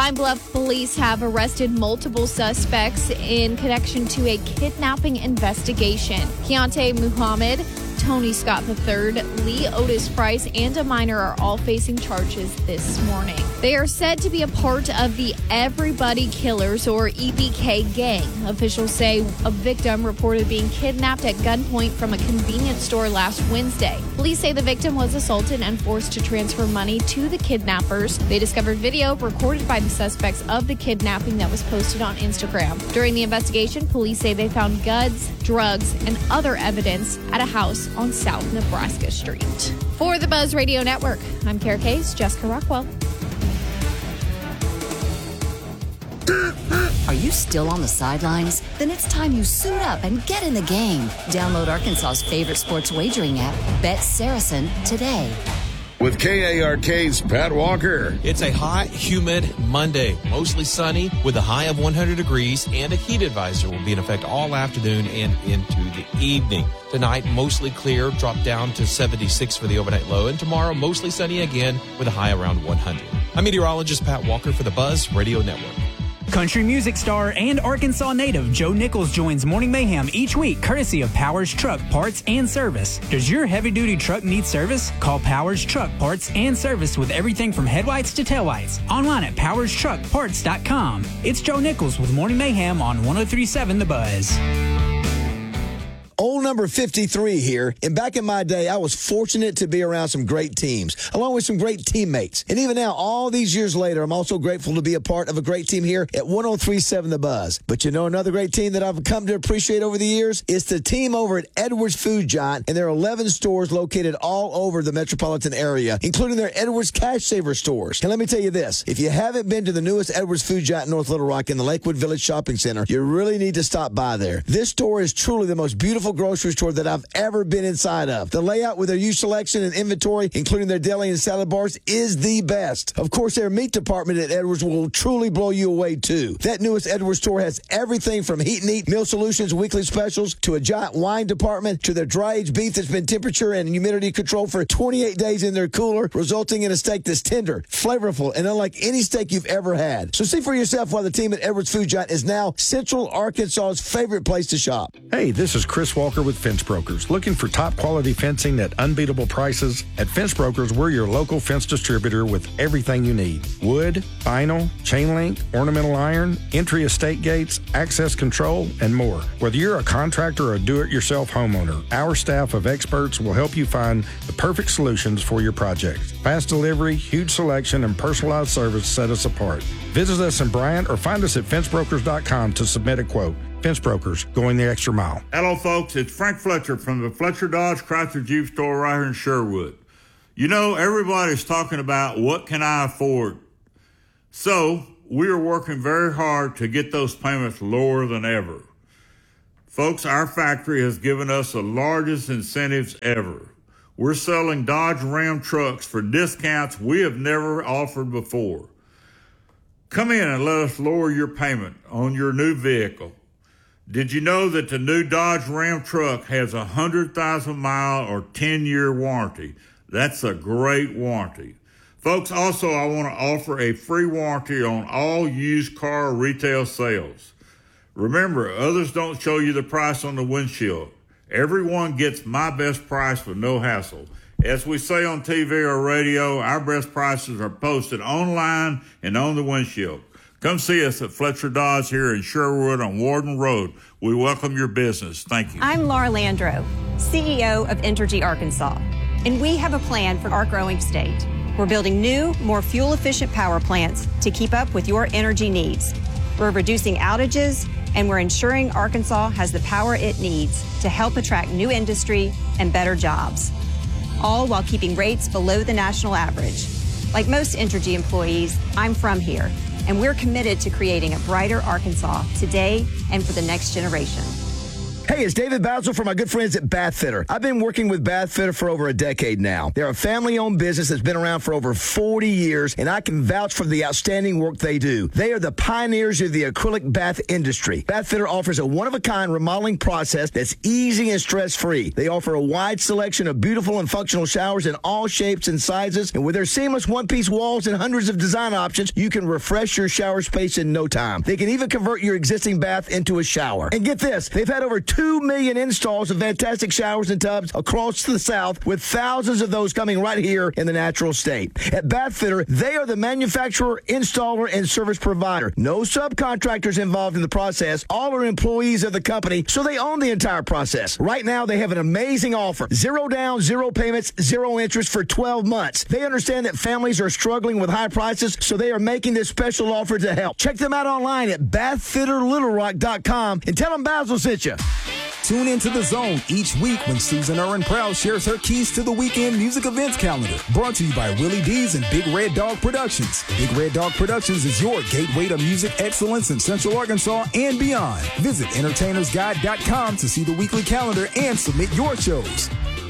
Pine Bluff police have arrested multiple suspects in connection to a kidnapping investigation. Keontae Muhammad, Tony Scott III, Lee Otis Price, and a minor are all facing charges this morning. They are said to be a part of the Everybody Killers, or EBK gang. Officials say a victim reported being kidnapped at gunpoint from a convenience store last Wednesday. Police say the victim was assaulted and forced to transfer money to the kidnappers. They discovered video recorded by the suspects of the kidnapping that was posted on Instagram. During the investigation, police say they found guns, drugs, and other evidence at a house on South Nebraska Street. For the Buzz Radio Network, I'm Kara Case, Jessica Rockwell. Are you still on the sidelines? Then it's time you suit up and get in the game. Download Arkansas's favorite sports wagering app, Bet Saracen, today. With KARK's Pat Walker. It's a hot, humid Monday, mostly sunny with a high of 100 degrees, and a heat advisor will be in effect all afternoon and into the evening. Tonight, mostly clear, drop down to 76 for the overnight low, and tomorrow, mostly sunny again with a high around 100. I'm meteorologist Pat Walker for the Buzz Radio Network. Country music star and Arkansas native Joe Nichols joins Morning Mayhem each week, courtesy of Powers Truck Parts and Service. Does your heavy-duty truck need service? Call Powers Truck Parts and Service with everything from headlights to taillights. Online at powerstruckparts.com. It's Joe Nichols with Morning Mayhem on 103.7 The Buzz. Old number 53 here, and back in my day, I was fortunate to be around some great teams, along with some great teammates. And even now, all these years later, I'm also grateful to be a part of a great team here at 103.7 The Buzz. But you know another great team that I've come to appreciate over the years? It's the team over at Edwards Food Giant, and there are 11 stores located all over the metropolitan area, including their Edwards Cash Saver stores. And let me tell you this, if you haven't been to the newest Edwards Food Giant in North Little Rock in the Lakewood Village Shopping Center, you really need to stop by there. This store is truly the most beautiful grocery store that I've ever been inside of. The layout with their used selection and inventory, including their deli and salad bars, is the best. Of course, their meat department at Edwards will truly blow you away, too. That newest Edwards store has everything from heat and eat, meal solutions, weekly specials, to a giant wine department, to their dry-aged beef that's been temperature and humidity controlled for 28 days in their cooler, resulting in a steak that's tender, flavorful, and unlike any steak you've ever had. So see for yourself why the team at Edwards Food Giant is now Central Arkansas's favorite place to shop. Hey, this is Chris Walker with Fence Brokers. Looking for top quality fencing at unbeatable prices? At Fence Brokers, we're your local fence distributor with everything you need. Wood, vinyl, chain link, ornamental iron, entry estate gates, access control, and more. Whether you're a contractor or a do-it-yourself homeowner, our staff of experts will help you find the perfect solutions for your projects. Fast delivery, huge selection, and personalized service set us apart. Visit us in Bryant or find us at fencebrokers.com to submit a quote. Fence Brokers, going the extra mile. Hello, folks. It's Frank Fletcher from the Fletcher Dodge Chrysler Jeep store right here in Sherwood. You know, everybody's talking about what can I afford. So we are working very hard to get those payments lower than ever. Folks, our factory has given us the largest incentives ever. We're selling Dodge Ram trucks for discounts we have never offered before. Come in and let us lower your payment on your new vehicle. Did you know that the new Dodge Ram truck has a 100,000-mile or 10-year warranty? That's a great warranty. Folks, also, I want to offer a free warranty on all used car retail sales. Remember, others don't show you the price on the windshield. Everyone gets my best price with no hassle. As we say on TV or radio, our best prices are posted online and on the windshield. Come see us at Fletcher Dodge here in Sherwood on Warden Road. We welcome your business. Thank you. I'm Laura Landro, CEO of Entergy Arkansas, and we have a plan for our growing state. We're building new, more fuel-efficient power plants to keep up with your energy needs. We're reducing outages, and we're ensuring Arkansas has the power it needs to help attract new industry and better jobs, all while keeping rates below the national average. Like most Entergy employees, I'm from here, and we're committed to creating a brighter Arkansas today and for the next generation. Hey, it's David Basil for my good friends at Bath Fitter. I've been working with Bath Fitter for over a decade now. They're a family-owned business that's been around for over 40 years, and I can vouch for the outstanding work they do. They are the pioneers of the acrylic bath industry. Bath Fitter offers a one-of-a-kind remodeling process that's easy and stress-free. They offer a wide selection of beautiful and functional showers in all shapes and sizes, and with their seamless one-piece walls and hundreds of design options, you can refresh your shower space in no time. They can even convert your existing bath into a shower. And get this, they've had over 2 million installs of fantastic showers and tubs across the South, with thousands of those coming right here in the natural state. At Bath Fitter, they are the manufacturer, installer, and service provider. No subcontractors involved in the process. All are employees of the company, so they own the entire process. Right now, they have an amazing offer. 0 down, 0 payments, 0 interest for 12 months. They understand that families are struggling with high prices, so they are making this special offer to help. Check them out online at bathfitterlittlerock.com and tell them Basil sent you. Tune into The Zone each week when Susan Irwin Proud shares her keys to the weekend music events calendar. Brought to you by Willie D's and Big Red Dog Productions. Big Red Dog Productions is your gateway to music excellence in Central Arkansas and beyond. Visit entertainersguide.com to see the weekly calendar and submit your shows.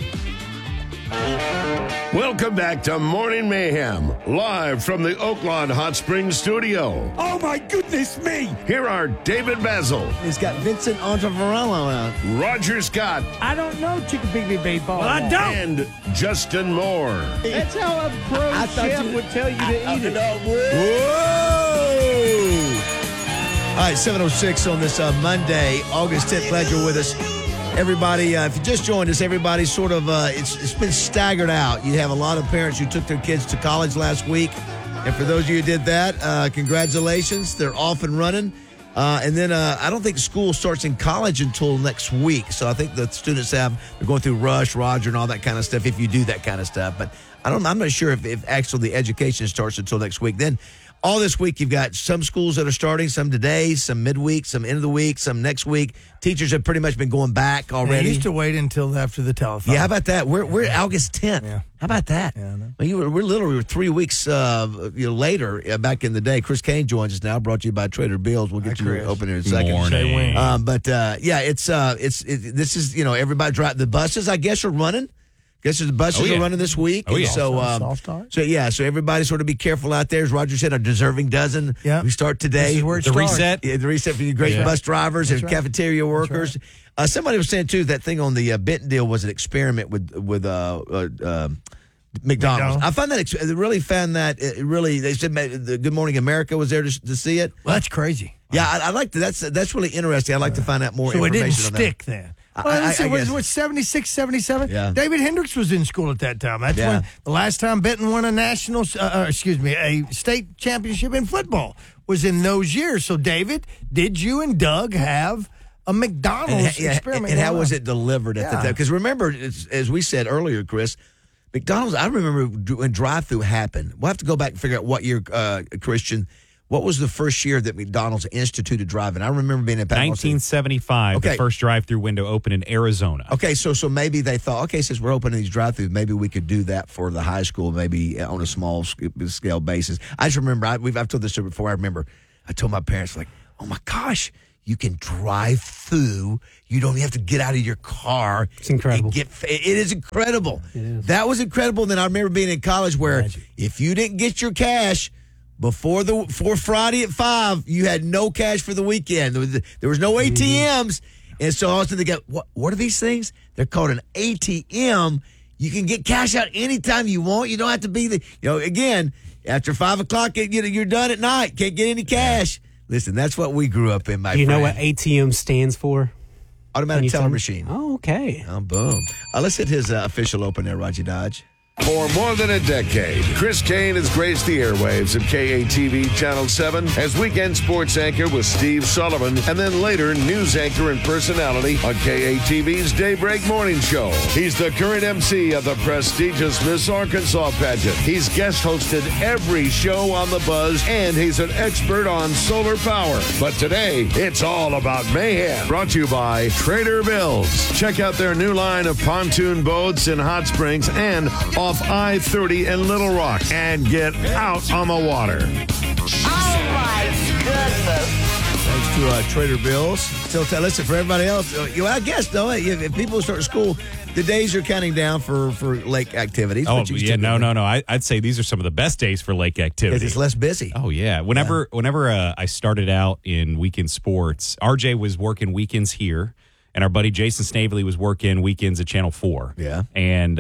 Welcome back to Morning Mayhem, live from the Oaklawn Hot Springs studio. Oh, my goodness me! Here are David Basil. He's got Vincent Ontavarello out. Roger Scott. I don't know Chickabiddy Baseball. Well, I don't. And Justin Moore. That's how a pro chef would tell you to eat it. Whoa! All right, 7:06 on this Monday, August 10th. Glad you're with us. Everybody, if you just joined us, everybody sort of, it's been staggered out. You have a lot of parents who took their kids to college last week. And for those of you who did that, congratulations. They're off and running. And then I don't think school starts in college until next week. So I think the students they're going through Rush, Roger, and all that kind of stuff if you do that kind of stuff. But I'm not sure if actually the education starts until next week. Then all this week, you've got some schools that are starting, some today, some midweek, some end of the week, some next week. Teachers have pretty much been going back already. They used to wait until after the telethon. Yeah, how about that? We're August 10th. Yeah. How about that? Yeah, Well, we're literally 3 weeks later. Back in the day, Chris Kane joins us now. Brought to you by Trader Bill's. We'll get you open in a second. Morning. This is everybody drive the buses. I guess are running. Guess the buses are running this week. Oh, yeah. So everybody sort of be careful out there. As Roger said, a deserving dozen. Yeah. We start today. This is where it starts. Reset. Yeah, the reset for you great bus drivers and cafeteria workers. Right. Somebody was saying, too, that thing on the Benton deal was an experiment with McDonald's. I found that, they said the Good Morning America was there to see it. Well, that's crazy. Yeah, I like that. That's really interesting. I'd like to find out more information on that. So it didn't stick then. Well, was 76, 77? Yeah. David Hendricks was in school at that time. That's when the last time Benton won a state championship in football was in those years. So, David, did you and Doug have a McDonald's experiment? And how was it delivered at the time? Because remember, as we said earlier, Chris, McDonald's, I remember when drive-thru happened. We'll have to go back and figure out what year, Christian. What was the first year that McDonald's instituted drive-in? I remember being in 1975, the first drive-through window opened in Arizona. Okay, so maybe they thought, okay, since we're opening these drive-throughs, maybe we could do that for the high school, maybe on a small scale basis. I just remember, I've told this story before. I remember I told my parents, like, oh my gosh, you can drive through. You don't have to get out of your car. It's incredible. It is incredible. It is. That was incredible. Then I remember being in college where if you didn't get your cash before Friday at 5, you had no cash for the weekend. There was no ATMs. And so I was thinking, what are these things? They're called an ATM. You can get cash out anytime you want. You don't have to be again, after 5 o'clock, you're done at night. Can't get any cash. Listen, that's what we grew up in, my friend. You know what ATM stands for? Automatic teller machine. Oh, okay. Oh, boom. Let's hit his official open there, Roger Dodge. For more than a decade, Chris Kane has graced the airwaves of KATV Channel 7 as weekend sports anchor with Steve Sullivan, and then later news anchor and personality on KATV's Daybreak Morning Show. He's the current MC of the prestigious Miss Arkansas pageant. He's guest hosted every show on The Buzz, and he's an expert on solar power. But today, it's all about mayhem. Brought to you by Trader Bill's. Check out their new line of pontoon boats in Hot Springs and off I-30 in Little Rock, and get out on the water. Oh, my goodness. Thanks to Trader Bill's. So listen, for everybody else, I guess, though, if people start school, the days are counting down for lake activities. Oh, yeah, no. I'd say these are some of the best days for lake activities. Because it's less busy. Oh, yeah. Whenever I started out in weekend sports, RJ was working weekends here, and our buddy Jason Snavely was working weekends at Channel 4. Yeah. And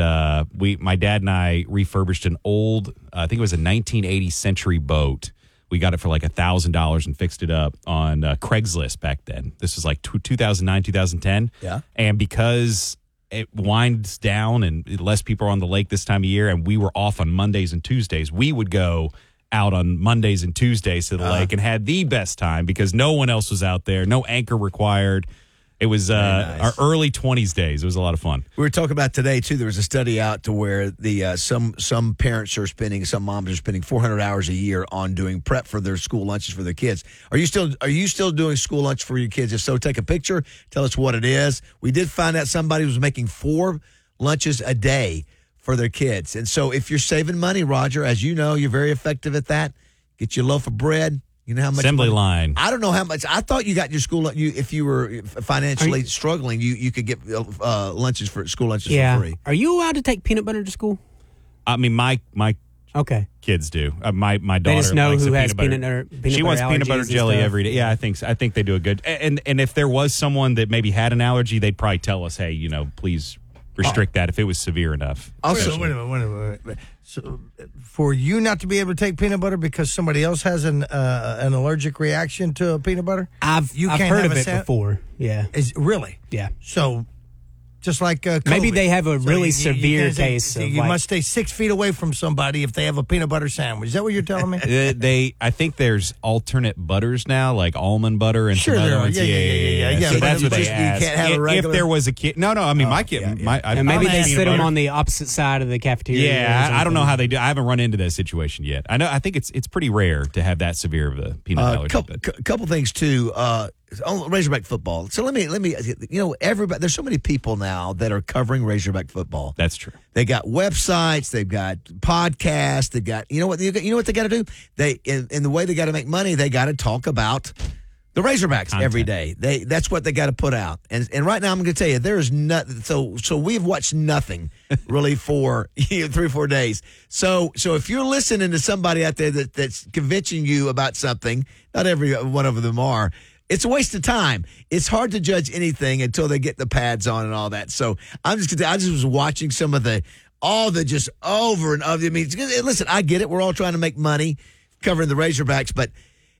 my dad and I refurbished an old, I think it was a 1980 Century boat. We got it for like $1,000 and fixed it up on Craigslist back then. This was like 2009, 2010. Yeah. And because it winds down and less people are on the lake this time of year, and we were off on Mondays and Tuesdays, we would go out on Mondays and Tuesdays to the lake and had the best time because no one else was out there, no anchor required. It was nice. Our early 20s days. It was a lot of fun. We were talking about today, too. There was a study out to where the some parents are spending, some moms are spending 400 hours a year on doing prep for their school lunches for their kids. Are you still doing school lunch for your kids? If so, take a picture. Tell us what it is. We did find out somebody was making 4 lunches a day for their kids. And so if you're saving money, Roger, as you know, you're very effective at that. Get your loaf of bread. You know how much assembly money? line. I don't know how much. I thought you got your school. If you were financially struggling, you could get lunches for school lunches for free. Are you allowed to take peanut butter to school? I mean, my okay kids do. My daughter. They just know likes who the has peanut butter. She wants peanut butter jelly every day. Yeah, I think they do a good. And if there was someone that maybe had an allergy, they'd probably tell us, hey, please restrict that if it was severe enough. Also, wait a minute. So, for you not to be able to take peanut butter because somebody else has an allergic reaction to peanut butter? I've heard of it before. Yeah. Really? Yeah. So, just like COVID. Maybe they have a really severe case. You must stay 6 feet away from somebody if they have a peanut butter sandwich. Is that what you're telling me? I think there's alternate butters now, like almond butter and some other ones. Yeah. So that's what they asked. You can't have a regular. If there was a kid, no. I mean, my kid. And maybe they sit them on the opposite side of the cafeteria. Yeah, I don't know how they do. I haven't run into that situation yet. I think it's pretty rare to have that severe of a peanut allergy. Couple things too. Razorback football. So let me. Everybody. There's so many people now that are covering Razorback football. That's true. They got websites. They've got podcasts. They got. You know what they got to do? They in the way they got to make money. They got to talk about the Razorbacks every day. That's what they got to put out. And right now I'm going to tell you there is nothing. So we've watched nothing really for 3 or 4 days. So if you're listening to somebody out there that's convincing you about something, not every one of them are. It's a waste of time. It's hard to judge anything until they get the pads on and all that. So I just was watching some of all the just over and over. I mean, listen, I get it. We're all trying to make money covering the Razorbacks, but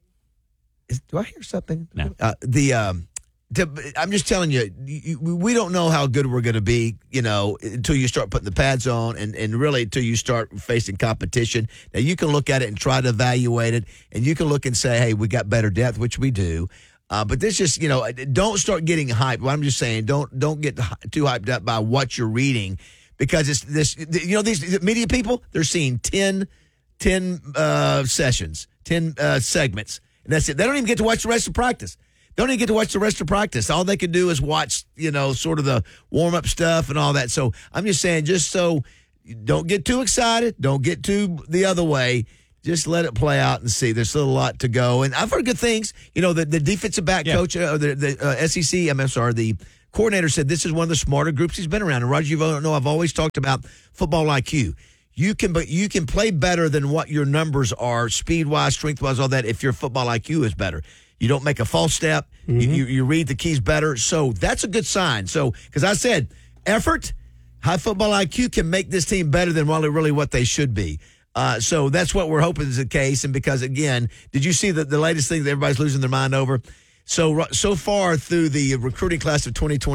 do I hear something? No. I'm just telling you, we don't know how good we're going to be, until you start putting the pads on and really until you start facing competition. Now, you can look at it and try to evaluate it, and you can look and say, hey, we got better depth, which we do. But this just, don't start getting hyped. What I'm just saying, don't get too hyped up by what you're reading because it's this, these media people, they're seeing 10 sessions, 10 segments, and that's it. They don't even get to watch the rest of practice. Don't even get to watch the rest of practice. All they can do is watch, sort of the warm-up stuff and all that. So I'm just saying, just so don't get too excited. Don't get too the other way. Just let it play out and see. There's still a lot to go. And I've heard good things. The defensive back coach, the SEC, the coordinator said this is one of the smarter groups he's been around. And Roger, you know, I've always talked about football IQ. You can play better than what your numbers are, speed-wise, strength-wise, all that, if your football IQ is better. You don't make a false step. Mm-hmm. You read the keys better. So that's a good sign. So, because I said, effort, high football IQ can make this team better than really what they should be. So that's what we're hoping is the case. And because, again, did you see the latest thing that everybody's losing their mind over? So far through the recruiting class of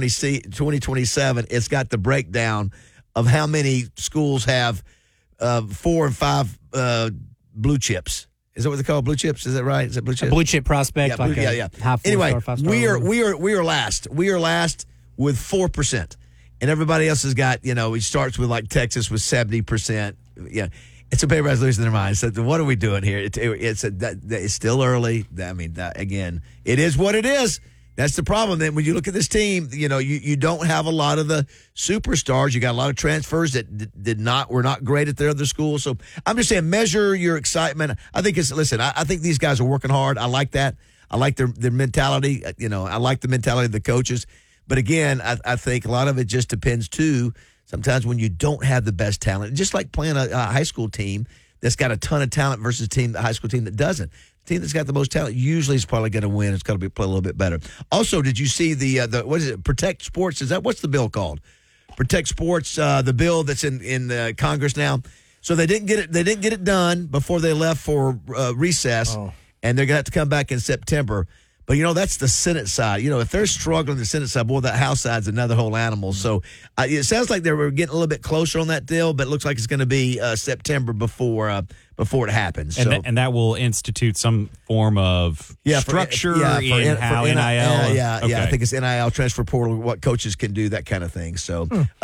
2027, it's got the breakdown of how many schools have 4 and 5 blue chips. Is that what they call blue chips? Is that right? Is it blue chips? A blue chip prospect. Yeah. Anyway, we are last. We are last with 4%, and everybody else has got. It starts with like Texas with 70%. Yeah, it's everybody's losing their minds. So what are we doing here? It's still early. I mean, again, it is what it is. That's the problem. Then when you look at this team, you don't have a lot of the superstars. You got a lot of transfers that were not great at their other schools. So I'm just saying, measure your excitement. I think I think these guys are working hard. I like that. I like their mentality. I like the mentality of the coaches. But again, I think a lot of it just depends too. Sometimes when you don't have the best talent, just like playing a high school team that's got a ton of talent versus a high school team that doesn't. The team that's got the most talent usually is probably going to win. It's got to play a little bit better. Also, did you see the what is it? Protect Sports? What's the bill called? Protect Sports. The bill that's in Congress now. So they didn't get it. They didn't get it done before they left for recess, and they're going to have to come back in September. But, that's the Senate side. If they're struggling the Senate side, boy, that House side's another whole animal. So it sounds like they were getting a little bit closer on that deal, but it looks like it's going to be September before it happens. And that will institute some form of structure for in how NIL. I think it's NIL, transfer portal, what coaches can do, that kind of thing. So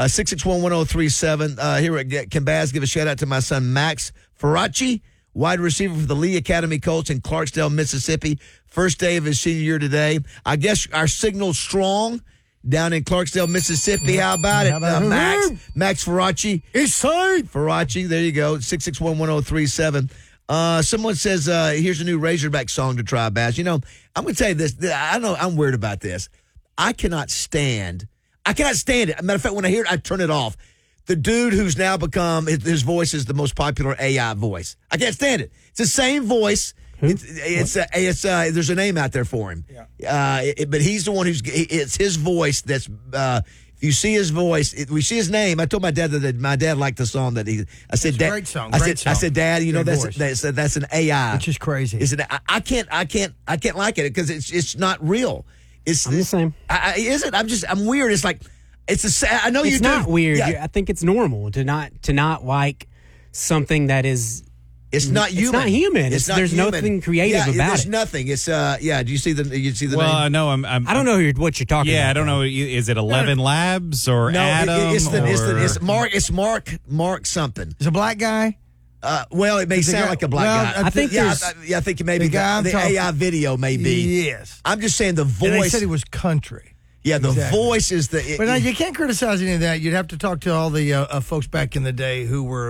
661-1037. Here can Baz give a shout-out to my son, Max Ferracci, wide receiver for the Lee Academy Colts in Clarksdale, Mississippi. First day of his senior year today. I guess our signal's strong down in Clarksdale, Mississippi. How about it? Max Ferracci. East side. Ferracci, there you go. 661-1037. Someone says, here's a new Razorback song to try, Baz. I'm going to tell you this. I know I'm weird about this. I cannot stand it. Matter of fact, when I hear it, I turn it off. The dude who's now become, his voice is the most popular AI voice. I can't stand it. It's the same voice. It's there's a name out there for him. Yeah. But he's the one it's his voice that's, if you see his voice, we see his name. I told my dad that my dad liked the song that I said, Dad, great song. I said, Dad, that's an AI. It's just crazy. I can't like it because it's not real. I'm the same. Is it? I'm weird. It's like, I know it's you not do. weird. Yeah. I think it's normal to not like something that is. It's not human. It's not human. There's human. nothing creative about there's it. Nothing. It's do you see the name? Well, no, I don't know what you're talking about. Yeah, I don't know. Is it 11 Labs or Adam? It's Mark. It's Mark something. It's a black guy. Well, it may sound like a black guy. I think I think maybe the AI video may be. Yes. I'm just saying the voice. And they said he was country. Yeah, the voice is the. But now you can't criticize any of that. You'd have to talk to all the folks back in the day who were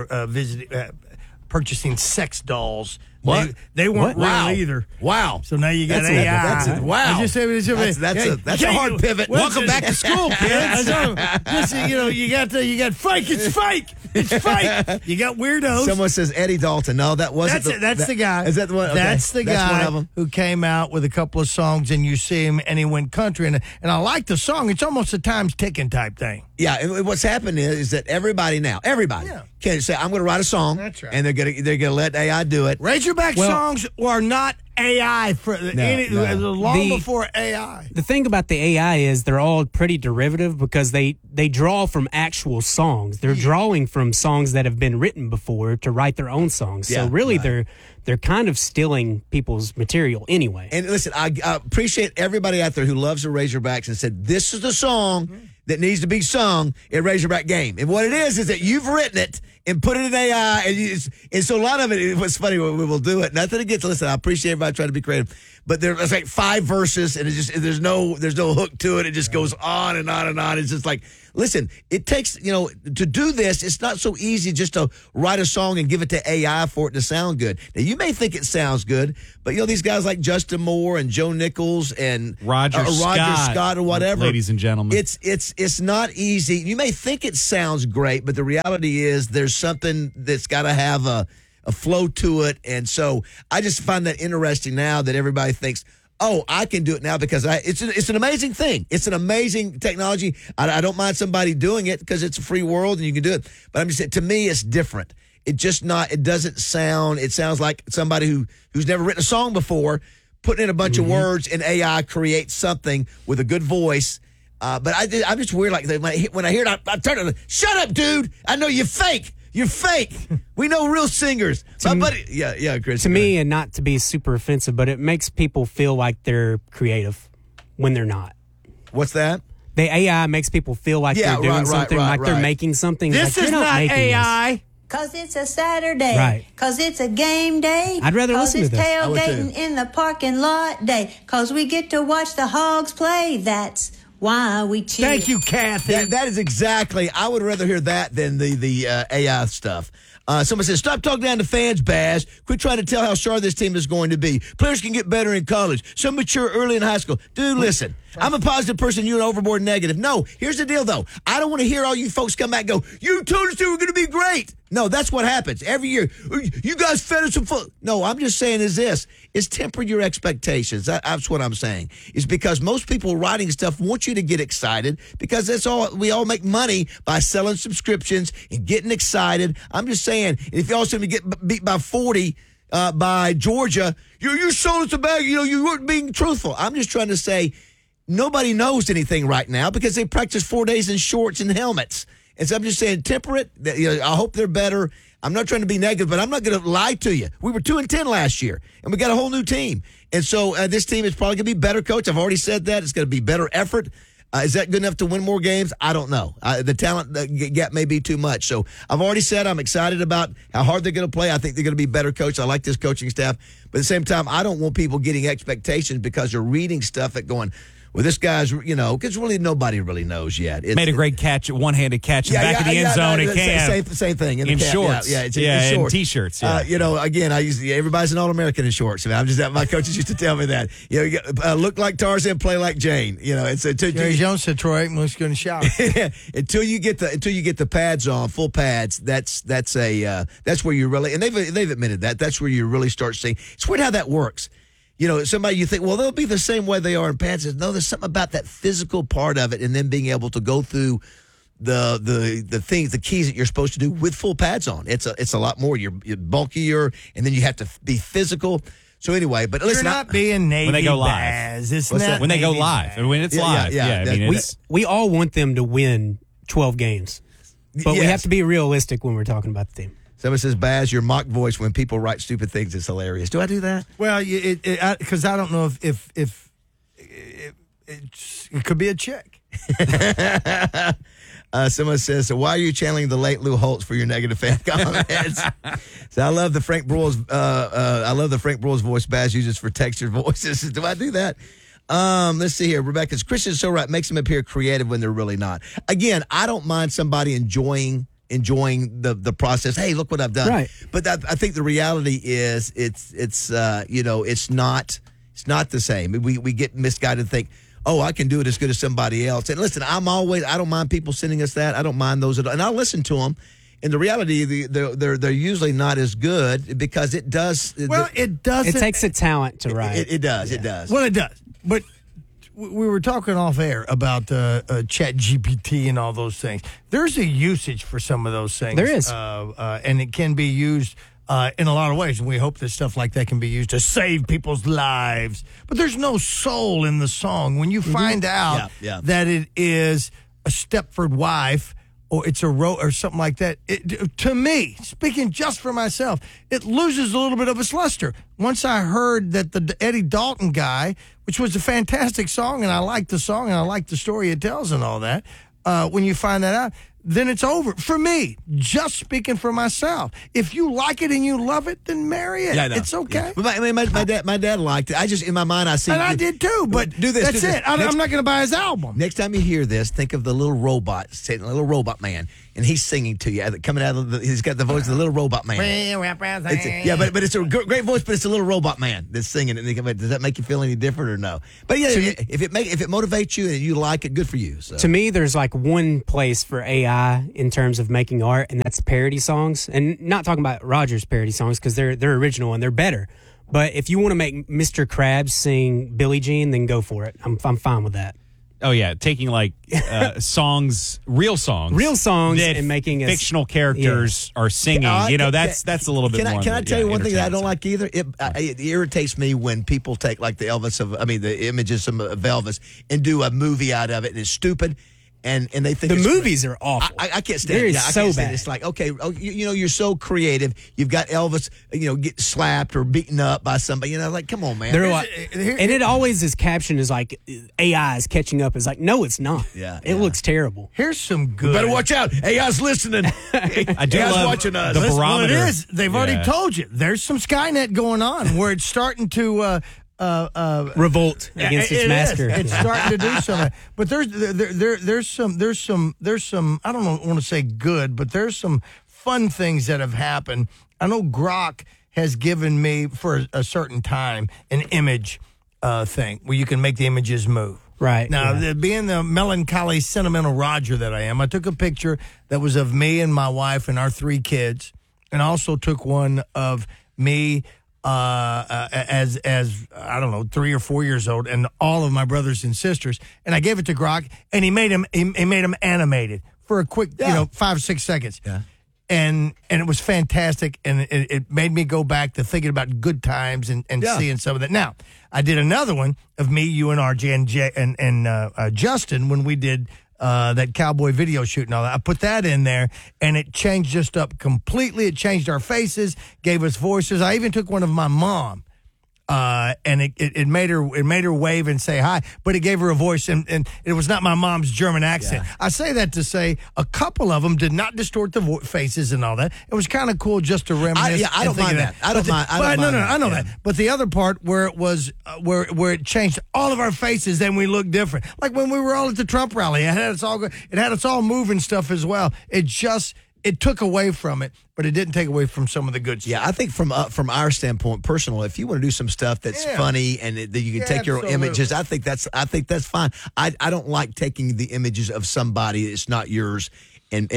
purchasing sex dolls. What? They weren't real either. Wow. So now you got AI. Wow. That's a hard pivot. Welcome back to school, kids. You got fake. It's fake. It's fake. You got weirdos. Someone says Eddie Dalton. No, that wasn't. That's the guy. Is that the one? Okay. That's the guy one of them. who came out with a couple of songs, and you see him, and he went country, and I like the song. It's almost a time's ticking type thing. Yeah, and what's happened is that everybody can say, I'm going to write a song. That's right. And they're going to let AI do it. Razorback songs are not AI long before AI. The thing about the AI is they're all pretty derivative because they draw from actual songs. They're drawing from songs that have been written before to write their own songs. So really they're kind of stealing people's material anyway. And listen, I appreciate everybody out there who loves the Razorbacks and said, this is the song that needs to be sung at Razorback game. And what it is that you've written it and put it in AI. And so a lot of it was funny when we will do it. Nothing against, listen, I appreciate everybody trying to be creative. But there's like 5 verses and there's no hook to it. It just goes on and on and on. It's just like, listen, it takes, to do this, it's not so easy just to write a song and give it to AI for it to sound good. Now, you may think it sounds good, but, these guys like Justin Moore and Joe Nichols and Roger Scott or whatever. Ladies and gentlemen. It's not easy. You may think it sounds great, but the reality is there's something that's got to have a flow to it. And so I just find that interesting now that everybody thinks, oh, I can do it now because it's an amazing thing. It's an amazing technology. I don't mind somebody doing it because it's a free world and you can do it. But I'm just saying, to me, it's different. It sounds like somebody who's never written a song before, putting in a bunch of words and AI creates something with a good voice. But I'm just weird. Like when I hear it, I turn it. Shut up, dude! I know you're fake. You're fake. We know real singers. Chris. To me, and not to be super offensive, but it makes people feel like they're creative when they're not. What's that? The AI makes people feel like they're doing something, like they're making something. This like, is not AI. Cause it's a Saturday. Right. Cause it's a game day. I'd rather listen to this. Cause it's tailgating in the parking lot day. Cause we get to watch the Hogs play. That's why we cheer. Thank you, Kathy. That is exactly. I would rather hear that than the AI stuff. Someone says, stop talking down to fans, Baz. Quit trying to tell how sharp this team is going to be. Players can get better in college. Some mature early in high school. Dude, listen. I'm a positive person. You're an overboard negative. No, here's the deal, though. I don't want to hear all you folks come back and go, you told us they were going to be great. No, that's what happens. Every year, you guys fed us some food. No, I'm just saying is temper your expectations. That's what I'm saying. It's because most people writing stuff want you to get excited because that's all. We all make money by selling subscriptions and getting excited. I'm just saying, if y'all suddenly get beat by 40 by Georgia, you sold us a bag. You weren't being truthful. I'm just trying to say nobody knows anything right now because they practice 4 days in shorts and helmets. And so I'm just saying, temper it. I hope they're better. I'm not trying to be negative, but I'm not going to lie to you. We were 2-10 last year, and we got a whole new team. And so this team is probably going to be better, Coach. I've already said that. It's going to be better effort. Is that good enough to win more games? I don't know. The talent gap may be too much. So I've already said I'm excited about how hard they're going to play. I think they're going to be better coached. I like this coaching staff. But at the same time, I don't want people getting expectations because they're reading stuff that going, well, this guy's, because really nobody really knows yet. Made a great catch, one-handed catch in the back of the end zone at camp. Same thing. In shorts. Yeah, it's in shorts. T-shirts. Again, everybody's an All-American in shorts. My coaches used to tell me that. Look like Tarzan, play like Jane. Jerry Jones said Troy Aikman was going to shout. until you get the pads on, full pads. That's where you really, and they've admitted that. That's where you really start seeing. It's weird how that works. Somebody you think, well, they'll be the same way they are in pants. No, there's something about that physical part of it, and then being able to go through the things, the keys that you're supposed to do with full pads on. It's a lot more. You're bulkier, and then you have to be physical. So anyway, but listen, you're not being Navy when they go live. Baz. When they go live, and when it's live, we all want them to win 12 games, but we have to be realistic when we're talking about the team. Somebody says, Baz, your mock voice when people write stupid things is hilarious. Do I do that? Well, because I don't know if it could be a chick. Someone says, so why are you channeling the late Lou Holtz for your negative fan comments? So I love the Frank Broyles voice Baz uses for textured voices. Do I do that? Let's see here. Rebecca's Christian's so right, makes them appear creative when they're really not. Again, I don't mind somebody enjoying the process. Hey, look what I've done. Right. But I think the reality is it's not the same. We get misguided and think, oh, I can do it as good as somebody else. And listen, I don't mind people sending us that. I don't mind those and I'll listen to them. And the reality, they're usually not as good because it does. Well, it doesn't. It takes a talent to write. It does. Yeah. It does. Well, it does. But we were talking off air about Chat GPT and all those things. There's a usage for some of those things. There is. And it can be used in a lot of ways. And we hope that stuff like that can be used to save people's lives. But there's no soul in the song. When you find out that it is a Stepford wife or it's a or something like that, to me, speaking just for myself, it loses a little bit of its luster. Once I heard that the Eddie Dalton guy, which was a fantastic song, and I liked the song, and I liked the story it tells and all that, when you find that out, then it's over. For me, just speaking for myself, if you like it and you love it, then marry it. Yeah, it's okay. Yeah. My dad liked it. I just, in my mind, I see. And I did too, but do this. That's it. I'm not going to buy his album. Next time you hear this, think of the little robot, say the little robot man, and he's singing to you, coming out of he's got the voice of the little robot man. But it's a great voice, but it's a little robot man that's singing. And does that make you feel any different or no? But yeah, if it motivates you and you like it, good for you. So. To me, there's like one place for AI in terms of making art, and that's parody songs. And not talking about Roger's parody songs because they're original and they're better. But if you want to make Mr. Krabs sing Billie Jean, then go for it. I'm fine with that. Oh yeah, taking like songs, real songs, and making fictional characters are singing. That's a little bit. Can I tell you one thing that I don't like either? It irritates me when people take like the images of Elvis and do a movie out of it, and it's stupid. And they think the movies are awful. I can't stand it. I can't stand it. It's like, okay, you're so creative. You've got Elvis, get slapped or beaten up by somebody. Like, come on, man. And it always is captioned as like AI is catching up. It's like, no, it's not. It looks terrible. Here's some good. Better watch out. AI's listening. I do love watching us. The barometer. Well, it is. They've already told you. There's some Skynet going on where it's starting to. Revolt against its master. It's starting to do something, but there's some I don't want to say good, but there's some fun things that have happened. I know Grok has given me, for a certain time, an image thing where you can make the images move. Right. Now, being the melancholy, sentimental Roger that I am, I took a picture that was of me and my wife and our 3 kids, and I also took one of me as I don't know, 3 or 4 years old, and all of my brothers and sisters, and I gave it to Grok, and he made them animated for a quick, 5 or 6 seconds. Yeah. And it was fantastic, and it made me go back to thinking about good times and seeing some of that. Now, I did another one of me, you, and RJ and Justin when we did that cowboy video shoot and all that. I put that in there, and it changed just up completely. It changed our faces, gave us voices. I even took one of my mom, and it made her wave and say hi, but it gave her a voice, and it was not my mom's German accent. Yeah. I say that to say a couple of them did not distort the faces and all that. It was kind of cool just to reminisce. I don't mind that. I don't mind I know that. But the other part where it was where it changed all of our faces, then we looked different. Like when we were all at the Trump rally, it had us all moving stuff as well. It took away from it, but it didn't take away from some of the good stuff. Yeah, I think from our standpoint, personal, if you want to do some stuff that's funny and that you can take your own images, I think that's fine. I don't like taking the images of somebody that's not yours and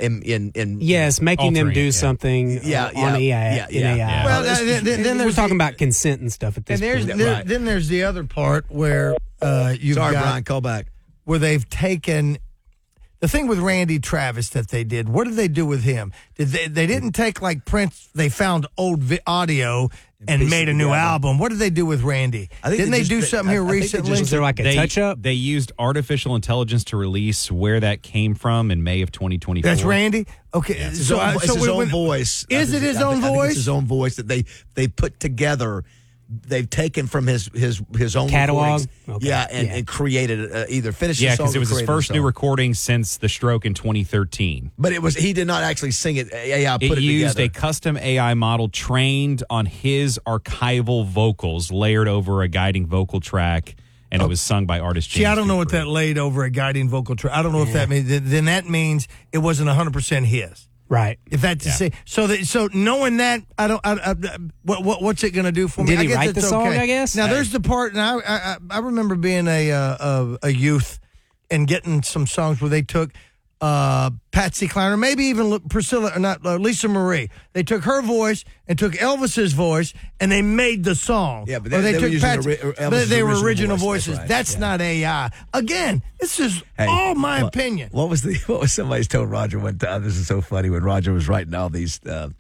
yes, making them do something on AI. Yeah. Well, then we're talking about consent and stuff at this point. Then there's the other part where you've got, Brian, call back, where they've taken. The thing with Randy Travis that they did, what did they do with him? They didn't take like Prince, they found old audio and made a new album. What did they do with Randy? Didn't they do something here recently? Was there like a touch-up? They used artificial intelligence to release where that came from in May of 2024. That's Randy? Okay. Yeah, it's his own voice. Is it his own voice? I think it's his own voice that they put together. They've taken from his own catalog, and created either finished. Yeah, because it was his first new recording since the stroke in 2013. But he did not actually sing it. AI put it used together. a custom AI model trained on his archival vocals, layered over a guiding vocal track, and it was sung by artist James. See, I don't know Dupree. what that laid over a guiding vocal track. I don't know if that means. Then that means it wasn't 100% his. Right. If that's to say, so knowing that, what's it going to do for me? Did he write the song? I guess. Now there's the part. Now I remember being a youth and getting some songs where they took Patsy Cline, or maybe even Priscilla, or not Lisa Marie. They took her voice and took Elvis's voice, and they made the song. Yeah, but they took Patsy. They were original voices. Right. That's not AI. Again, this is all my opinion. What was somebody's told Roger one time? This is so funny when Roger was writing all these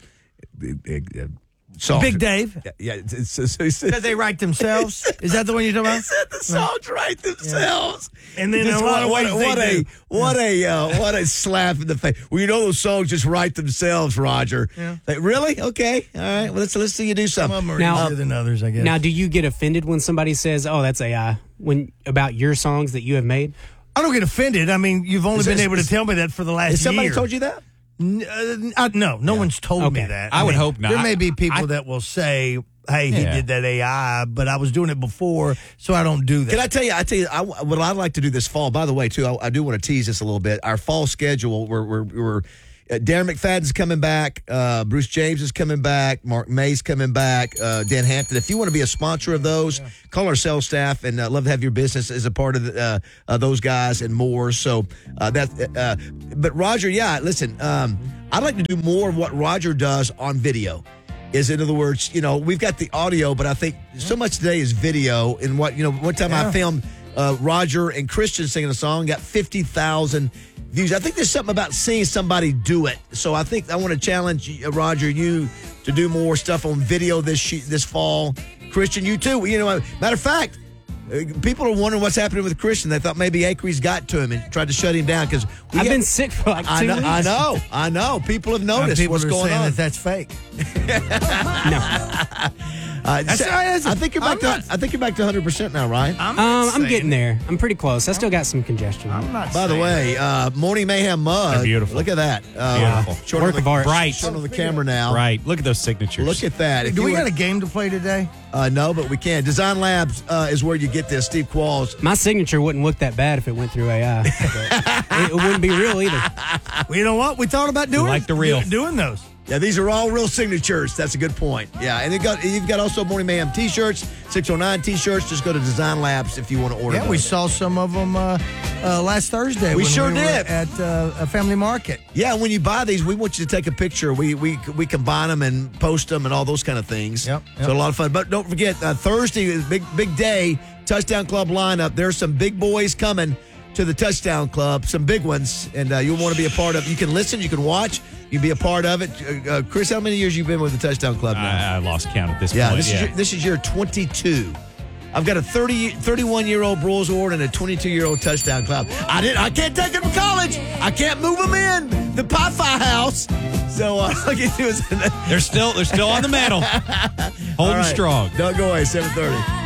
songs. Big Dave. Yeah. So he said, Did they write themselves? Is that the one you're talking about? He said the songs write themselves. Yeah. And then a lot of ways what a slap in the face. Well, you know those songs just write themselves, Roger. Yeah. Like, really? Okay. All right. Well, let's see you do something. Some are easier than others, I guess. Now, do you get offended when somebody says, "Oh, that's AI," about your songs that you have made? I don't get offended. I mean, you've only been able to tell me that for the last year. Has somebody told you that? No one's told me that. I would hope not. There may be people that will say, "Hey, he did that AI," but I was doing it before, so I don't do that. Can I tell you? What I'd like to do this fall. By the way, too, I do want to tease this a little bit. Our fall schedule. We're Darren McFadden's coming back. Bruce James is coming back. Mark May's coming back. Dan Hampton. If you want to be a sponsor of those, call our sales staff, and love to have your business as a part of those guys and more. So but Roger, listen, I'd like to do more of what Roger does on video. In other words, we've got the audio, but I think so much today is video. And one time I filmed Roger and Christian singing a song, got 50,000 views. I think there's something about seeing somebody do it. So I think I want to challenge Roger, you to do more stuff on video this fall. Christian, you too. Matter of fact, people are wondering what's happening with Christian. They thought maybe Acree's got to him and tried to shut him down because I've been sick for like 2 weeks. I know. People have noticed what's going on. That's fake. No. I think you're back to. I think you're back to 100% now, right? I'm getting there. I'm pretty close. I still got some congestion. I'm not. By the way, Morning Mayhem mug. They're beautiful. Look at that. Beautiful. Work of art. Bright. Showing on the camera now. Right. Look at those signatures. Look at that. Do we got a game to play today? No, but we can. Design Labs is where you get this. Steve Qualls. My signature wouldn't look that bad if it went through AI. It wouldn't be real either. Well, you know what? We thought about doing like the real. doing those. Yeah, these are all real signatures. That's a good point. Yeah, and you've got also Morning Mayhem T-shirts, 609 T-shirts. Just go to Design Labs if you want to order them. We saw some of them last Thursday. We sure were did. At a family market. Yeah, when you buy these, we want you to take a picture. We combine them and post them and all those kind of things. Yep. So a lot of fun. But don't forget, Thursday is big day, Touchdown Club lineup. There's some big boys coming to the Touchdown Club, some big ones, and you'll want to be a part of it. You can listen, you can watch, you can be a part of it. Chris, how many years you been with the Touchdown Club now? I lost count at this point. This is year 22. I've got a 31-year-old Broyles Award and a 22-year-old Touchdown Club. I can't take them to college. I can't move them in the Pi-Fi house. So all I can do is they're still on the mantle, holding strong. Don't go away. 7:30.